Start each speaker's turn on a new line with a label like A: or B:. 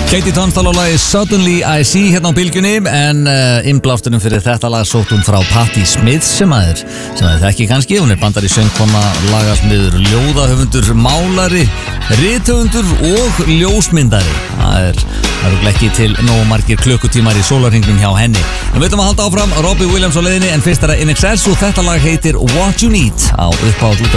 A: Katie Tunstall og lagi Suddenly I See hérna á bylgjunni, en innblásturinn fyrir þetta lag sótt hún frá Patti Smith sem þið þekki kannski. Hún er bandari söngkona, lagasmiður, ljóðahöfundur, málari, rithöfundur og ljósmyndari. Það eru ekki til nógu margir klukkutímar í sólarhringnum hjá henni. En við ætlum að halda áfram Robbie Williams á leiðinni, en fyrst er það INXS og þetta lag heitir What You Need á uppáhald út af